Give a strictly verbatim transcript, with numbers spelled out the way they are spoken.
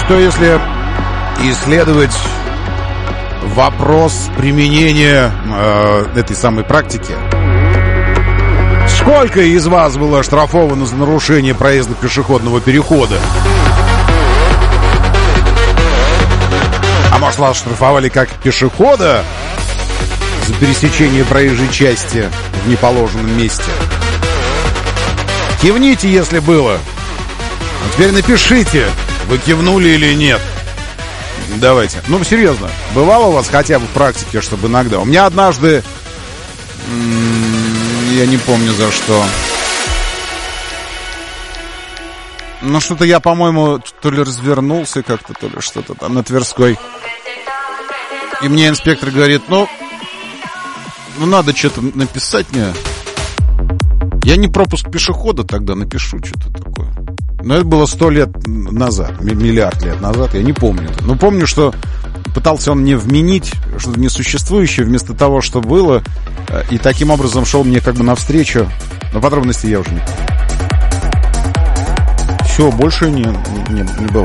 что если исследовать вопрос применения э, этой самой практики? Сколько из вас было оштрафовано за нарушение проезда пешеходного перехода? А может, вас штрафовали как пешехода за пересечение проезжей части в неположенном месте? Кивните, если было. А теперь напишите, вы кивнули или нет. Давайте. Ну, серьезно, бывало у вас хотя бы в практике, чтобы иногда... У меня однажды... Я не помню за что. Ну, что-то я, по-моему, то ли развернулся как-то, то ли что-то там на Тверской. И мне инспектор говорит, ну... Ну, надо что-то написать мне. Я не пропуск пешехода тогда напишу, что-то такое. Но это было сто лет назад, миллиард лет назад, я не помню. Но помню, что пытался он мне вменить что-то несуществующее вместо того, что было, и таким образом шел мне как бы навстречу. Но подробностей я уже не помню. Все, больше не, не, не было.